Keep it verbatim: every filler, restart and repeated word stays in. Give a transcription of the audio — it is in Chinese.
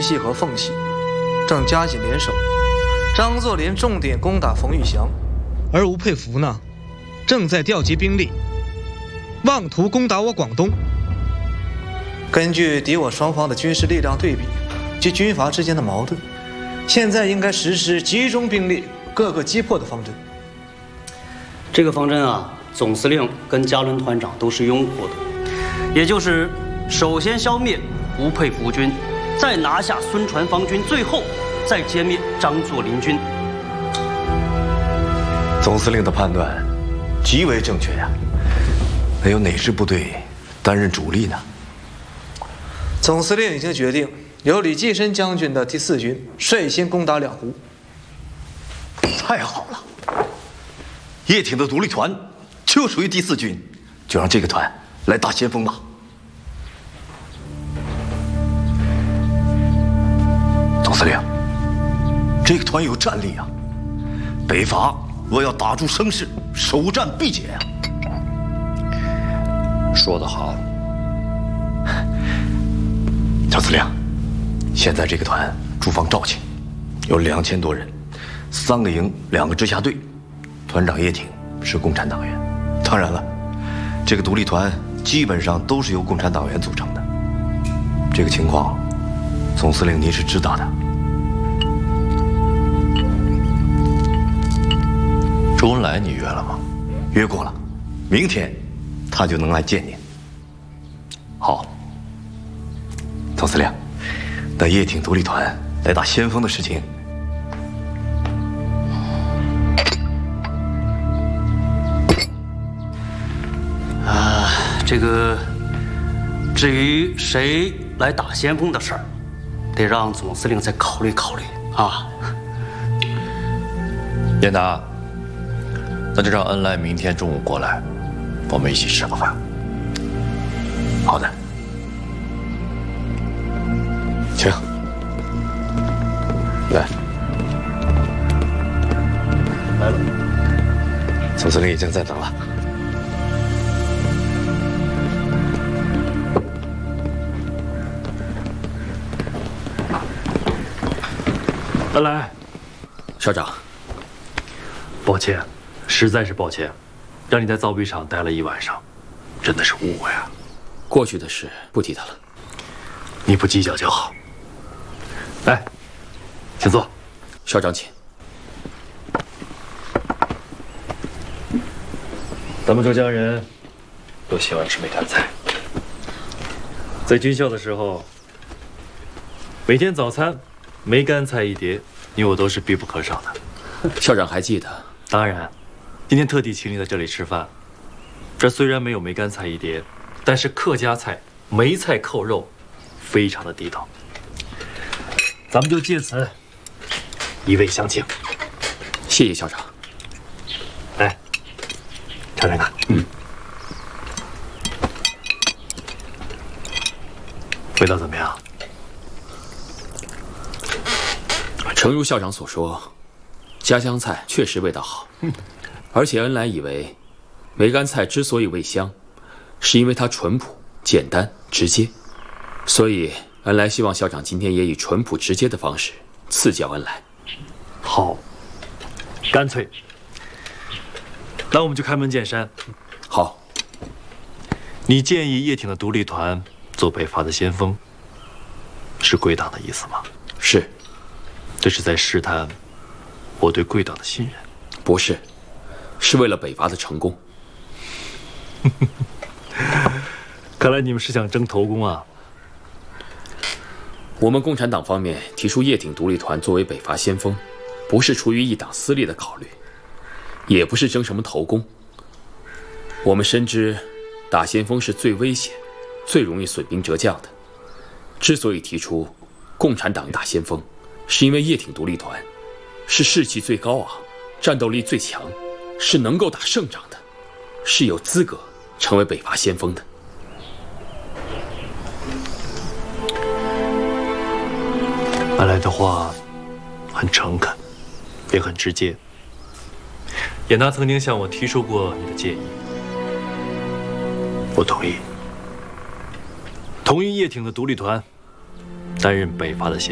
溪和凤溪，正加紧联手。张作霖重点攻打冯玉祥，而吴佩孚呢，正在调集兵力，妄图攻打我广东。根据敌我双方的军事力量对比及军阀之间的矛盾，现在应该实施集中兵力、各个击破的方针。 这个方针啊，总司令跟加伦团长都是拥护的，也就是首先消灭吴佩孚军，再拿下孙传芳军，最后再歼灭张作霖军。 总司令的判断极为正确呀。那有哪支部队担任主力呢？ 总司令已经决定由李济深将军的第四军率先攻打两湖。 太好了，叶挺的独立团就属于第四军，就让这个团来打先锋吧。总司令，这个团有战力啊！北伐若要打出声势，首战必捷啊！ 说得好。 张司令，现在这个团驻防肇庆，有两千多人，三个营，两个直辖队，团长叶挺是共产党员。当然了，这个独立团基本上都是由共产党员组成的。这个情况，总司令您是知道的。 周恩来你约了吗？ 约过了，明天他就能来见您。 好。 总司令，那叶挺独立团来打先锋的事情， 啊，这个至于谁来打先锋的事儿，得让总司令再考虑考虑啊。 燕达，那就让恩来明天中午过来，我们一起吃个饭。 好的。请，来， 来了。 总司令已经在等了。 恩来， 校长， 抱歉，实在是抱歉，让你在造币厂待了一晚上，真的是误会啊。 过去的事不提它了， 你不计较就好。来，请坐。 校长请。 咱们浙江人都喜欢吃梅干菜，在军校的时候，每天早餐梅干菜一碟，你我都是必不可少的。 校长还记得？ 当然，今天特地请你在这里吃饭。这虽然没有梅干菜一碟，但是客家菜梅菜扣肉，非常的地道。咱们就借此以味相庆。 谢谢校长。 来，尝尝看。嗯，味道怎么样？ 诚如校长所说，家乡菜确实味道好。而且恩来以为，梅干菜之所以味香，是因为它淳朴、简单、直接。所以恩来希望校长今天也以淳朴直接的方式赐教恩来。 好，干脆。那我们就开门见山。 好。 你建议叶挺的独立团做北伐的先锋，是贵党的意思吗？ 是。 这是在试探我对贵党的信任？ 不是，是为了北伐的成功。 看来你们是想争头功啊！ 我们共产党方面提出叶挺独立团作为北伐先锋，不是出于一党私利的考虑，也不是争什么头功。我们深知打先锋是最危险、最容易损兵折将的。之所以提出共产党打先锋，是因为叶挺独立团是士气最高昂、战斗力最强，是能够打胜仗的，是有资格成为北伐先锋的。 安来的话很诚恳，也很直接。严达曾经向我提出过你的建议，我同意。同意叶挺的独立团担任北伐的先锋。